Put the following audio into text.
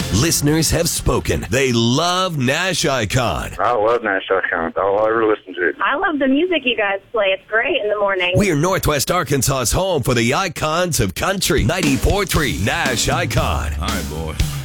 Listeners have spoken. They love Nash Icon. I love Nash Icon. I'll ever listen to it. I love the music you guys play. It's great in the morning. We're Northwest Arkansas's home for the icons of country. 94.3 Nash Icon. All right, boy.